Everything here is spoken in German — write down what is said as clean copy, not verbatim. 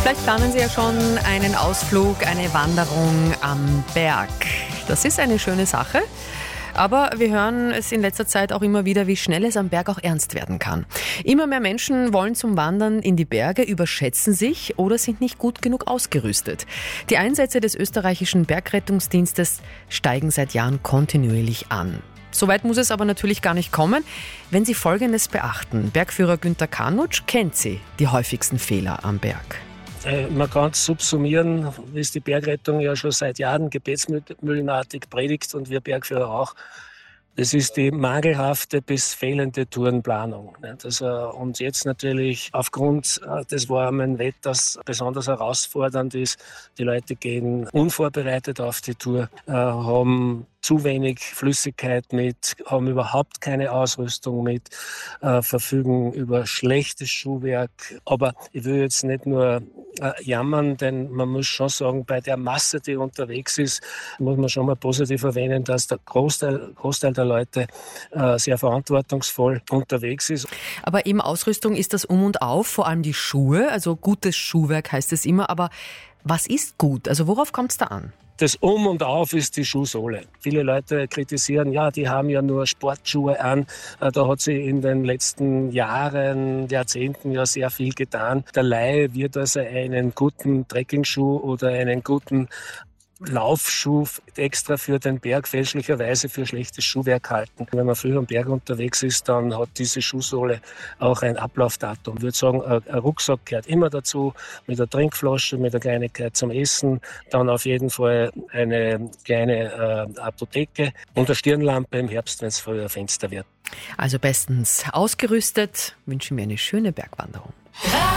Vielleicht planen Sie ja schon einen Ausflug, eine Wanderung am Berg. Das ist eine schöne Sache. Aber wir hören es in letzter Zeit auch immer wieder, wie schnell es am Berg auch ernst werden kann. Immer mehr Menschen wollen zum Wandern in die Berge, überschätzen sich oder sind nicht gut genug ausgerüstet. Die Einsätze des österreichischen Bergrettungsdienstes steigen seit Jahren kontinuierlich an. Soweit muss es aber natürlich gar nicht kommen, wenn Sie Folgendes beachten. Bergführer Günther Kanutsch kennt Sie die häufigsten Fehler am Berg. Man kann es subsumieren, wie es die Bergrettung ja schon seit Jahren gebetsmühlenartig predigt und wir Bergführer auch. Das ist die mangelhafte bis fehlende Tourenplanung. Und jetzt natürlich aufgrund des warmen Wetters besonders herausfordernd ist. Die Leute gehen unvorbereitet auf die Tour, haben zu wenig Flüssigkeit mit, haben überhaupt keine Ausrüstung mit, verfügen über schlechtes Schuhwerk. Aber ich will jetzt nicht nur jammern, denn man muss schon sagen, bei der Masse, die unterwegs ist, muss man schon mal positiv erwähnen, dass der Großteil der Leute sehr verantwortungsvoll unterwegs ist. Aber eben Ausrüstung ist das Um und Auf, vor allem die Schuhe, also gutes Schuhwerk heißt es immer. Aber was ist gut? Also worauf kommt es da an? Das Um und Auf ist die Schuhsohle. Viele Leute kritisieren, ja, die haben ja nur Sportschuhe an. Da hat sich in den letzten Jahren, Jahrzehnten ja sehr viel getan. Der Laie wird also einen guten Trekkingschuh oder einen guten Laufschuh extra für den Berg fälschlicherweise für schlechtes Schuhwerk halten. Wenn man früh am Berg unterwegs ist, dann hat diese Schuhsohle auch ein Ablaufdatum. Ich würde sagen, ein Rucksack gehört immer dazu, mit einer Trinkflasche, mit einer Kleinigkeit zum Essen, dann auf jeden Fall eine kleine Apotheke und eine Stirnlampe im Herbst, wenn es früher Fenster wird. Also bestens ausgerüstet, wünschen wir eine schöne Bergwanderung.